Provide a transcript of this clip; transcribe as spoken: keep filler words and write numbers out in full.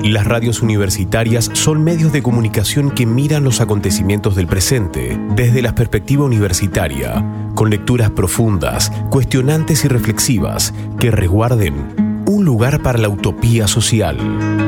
Las radios universitarias son medios de comunicación que miran los acontecimientos del presente desde la perspectiva universitaria, con lecturas profundas, cuestionantes y reflexivas que resguarden un lugar para la utopía social.